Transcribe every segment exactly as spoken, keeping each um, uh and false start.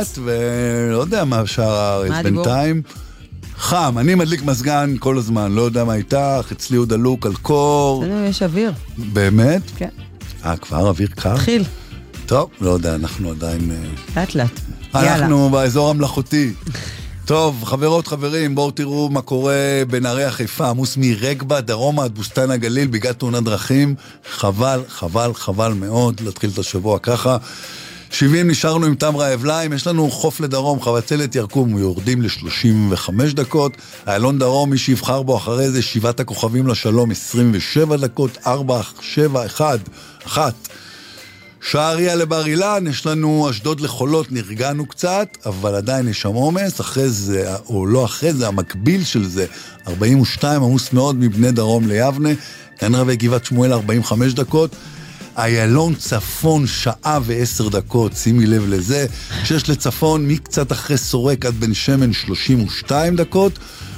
לאט, ולא יודע מה שער הארץ. בינתיים חם, אני מדליק מזגן כל הזמן, לא יודע מה איתך, אצלי הוא דלוק על קור. אצלנו יש אוויר. באמת? כן. אה, כבר אוויר קר? תחיל. טוב, לא יודע, אנחנו עדיין... לאט לאט. אנחנו באזור המלאכותי. טוב, חברות, חברים, בואו תראו מה קורה בנהרי החיפה, עמוס מרגבה, דרומה, עד בוסתן הגליל, בגלל תאונת דרכים. חבל, חבל, חבל מאוד להתחיל את השבוע ככה. שבעים נשארנו עם תמרה אבליים, יש לנו חוף לדרום, חבצלת ירקום, יורדים ל-שלושים וחמש דקות, איילון דרום, מי שיבחר בו אחרי זה, שבעת הכוכבים לשלום, עשרים ושבע דקות, ארבע, שבע, אחד, אחת. שעריה לבר אילן, יש לנו אשדוד לחולות, נרגענו קצת, אבל עדיין יש שם עומס, אחרי זה, או לא אחרי זה, המקביל של זה, ארבעים ושתיים, עמוס מאוד מבני דרום ליבנה, עין רבי גבעת שמואל, ארבעים וחמש דקות, איילון צפון, שעה ועשר דקות, שימי לב לזה, שיש לצפון מקצת אחרי סורק עד בן שמן, שלושים ושתיים דקות,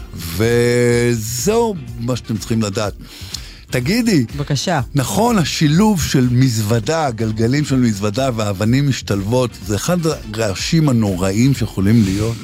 וזהו מה שאתם צריכים לדעת. תגידי, בבקשה. נכון, השילוב של מזוודה, גלגלים של מזוודה והאבנים משתלבות, זה אחד הרעשים הנוראים שיכולים להיות.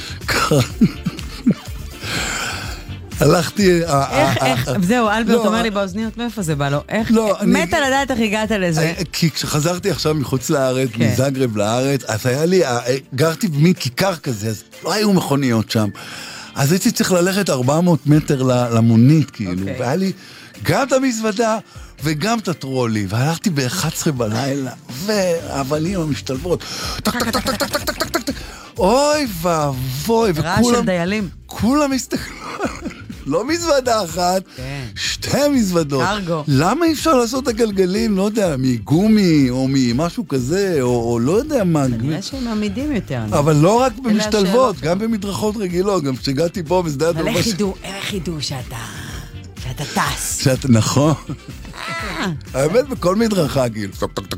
הלכתי... איך, איך, זהו, אלברט אומר לי באוזניות, מאיפה זה בא לו? איך, מתה לדעת איך הגעת לזה? כי כשחזרתי עכשיו מחוץ לארץ, מזגרב לארץ, אז היה לי, גרתי במין כיכר כזה, אז לא היו מכוניות שם. אז הייתי צריך ללכת ארבע מאות מטר למונית, כאילו, והיה לי... גם את המזוודה וגם את הטרולי, והלכתי ב-אחת עשרה בלילה, והאבנים המשתלבות, טק, טק, טק, טק, טק, טק, טק, טק, אוי ואבוי, רעש של דיילים. כולם הסתכלו, לא מזוודה אחת, שתי מזוודות. קרגו. למה אי אפשר לעשות את הגלגלים, לא יודע, מגומי, או ממשהו כזה, או לא יודע מה. כנראה שהם עמידים יותר. אבל לא רק במשתלבות, גם במדרכות רגילות, גם כשהגעתי פה בשדה אבל איך ידעו שאתה... שאתה טס. שאתה, נכון. האמת, בכל מדרכה, כאילו.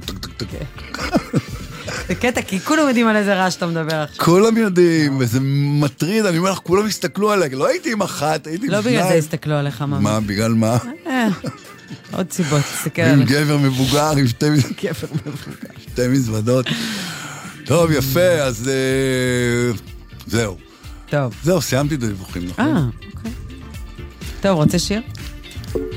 זה קטע, כי כולם יודעים על איזה רעש שאתה מדבר עכשיו. כולם יודעים, וזה מטריד, אני אומר לך, כולם הסתכלו עליי, לא הייתי עם אחת, הייתי עם שניים. לא בגלל זה הסתכלו עליך, מה? מה, בגלל מה? עוד סיבות, תסתכל עליך. עם גבר מבוגר, עם שתי גבר מבוגר. שתי מזוודות. טוב, יפה, אז זהו. טוב. זהו, סיימתי את הדיווחים, נכון? אה, אוקיי. טוב, רוצה שיר?